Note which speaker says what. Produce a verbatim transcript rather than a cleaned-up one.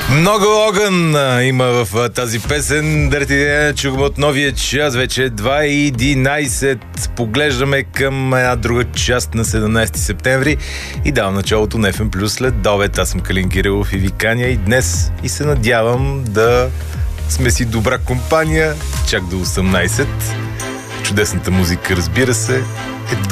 Speaker 1: Много огън а, има в а, тази песен. Дърти чухме от новия час, вече е два и единайсет. Поглеждаме към една друга част на седемнайсети септември и давам началото на еф ем Плюс след обед. Аз съм Калин Кирилов и ви каня и днес и се надявам да сме си добра компания чак до осемнайсет. Чудесната музика, разбира се, е